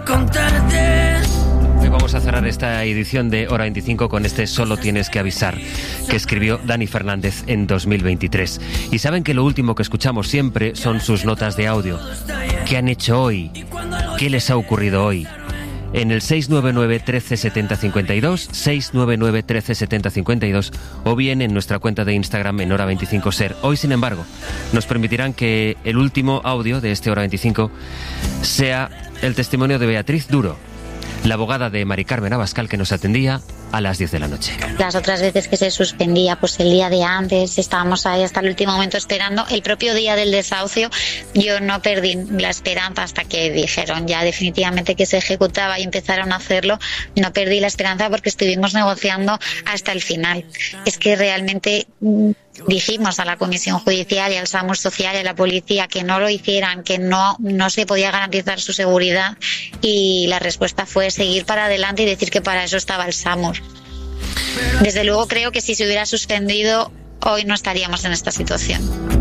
contarte. Hoy vamos a cerrar esta edición de Hora 25 con este Solo tienes que avisar, que escribió Dani Fernández en 2023. Y saben que lo último que escuchamos siempre son sus notas de audio. ¿Qué han hecho hoy? ¿Qué les ha ocurrido hoy? En el 699 13 70 52, 699 13 70 52, o bien en nuestra cuenta de Instagram en Hora 25 Ser. Hoy, sin embargo, nos permitirán que el último audio de este Hora 25 sea el testimonio de Beatriz Duro, la abogada de Mari Carmen Abascal, que nos atendía a las 10 de la noche. Las otras veces que se suspendía, pues el día de antes, estábamos ahí hasta el último momento esperando. El propio día del desahucio yo no perdí la esperanza hasta que dijeron ya definitivamente que se ejecutaba y empezaron a hacerlo. No perdí la esperanza porque estuvimos negociando hasta el final. Es que realmente dijimos a la Comisión Judicial y al SAMUR Social y a la policía que no lo hicieran, que no se podía garantizar su seguridad, y la respuesta fue seguir para adelante y decir que para eso estaba el SAMUR. Desde luego creo que si se hubiera suspendido hoy no estaríamos en esta situación.